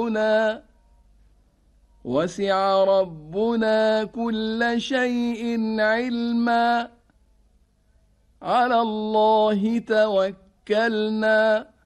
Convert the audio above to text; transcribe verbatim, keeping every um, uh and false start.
ربنا وسع ربنا كل شيء علما على الله توكلنا